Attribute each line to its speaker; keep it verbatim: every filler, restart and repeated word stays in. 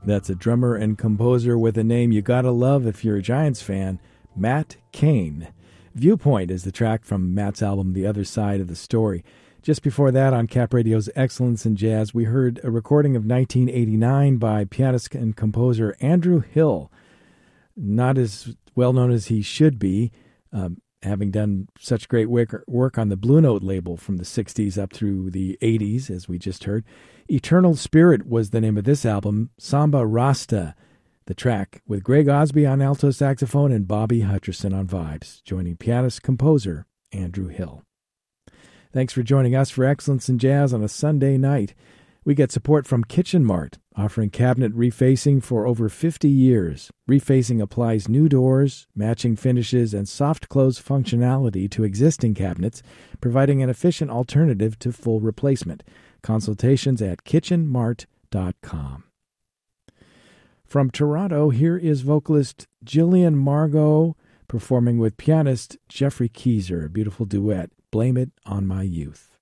Speaker 1: That's a drummer and composer with a name you gotta love if you're a Giants fan, Matt Cain. Viewpoint is the track from Matt's album The Other Side of the Story. Just before that, on Cap Radio's Excellence in Jazz, we heard a recording of nineteen eighty-nine by pianist and composer Andrew Hill. Not as well known as he should be, um, having done such great work on the Blue Note label from the sixties up through the eighties, as we just heard. Eternal Spirit was the name of this album, Samba Rasta, the track, with Greg Osby on alto saxophone and Bobby Hutcherson on vibes, joining pianist-composer Andrew Hill. Thanks for joining us for Excellence in Jazz on a Sunday night. We get support from Kitchen Mart, offering cabinet refacing for over fifty years. Refacing applies new doors, matching finishes, and soft close functionality to existing cabinets, providing an efficient alternative to full replacement. Consultations at kitchen mart dot com. From Toronto, here is vocalist Jillian Margot performing with pianist Jeffrey Keyser, a beautiful duet, Blame It on My Youth.